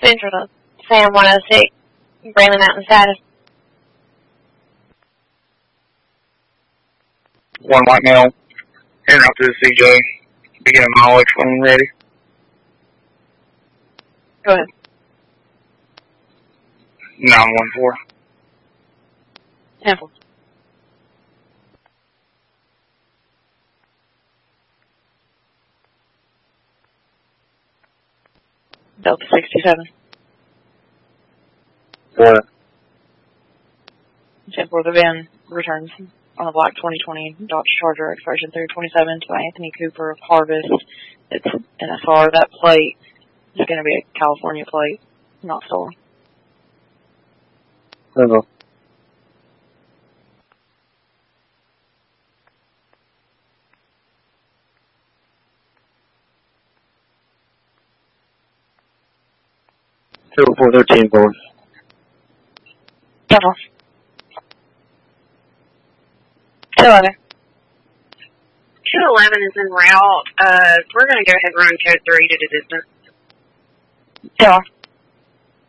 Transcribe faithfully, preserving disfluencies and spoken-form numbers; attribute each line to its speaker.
Speaker 1: Central to Sam one oh six, Brandon Mountain status.
Speaker 2: One white male, en route to the C J, beginning mileage when ready.
Speaker 1: Go ahead.
Speaker 2: nine one four.
Speaker 1: Temple. Delta sixty-seven.
Speaker 2: What?
Speaker 1: Temple the van returns on a black twenty twenty Dodge Charger expression three twenty-seven to Anthony Cooper of Harvest. It's N S R. That plate is going to be a California plate, not stolen.
Speaker 2: Hello. Zero four thirteen, board.
Speaker 1: Temple. two eleven.
Speaker 3: two eleven is en route. Uh, we're going to go ahead and run code three to the distance.
Speaker 1: Temple.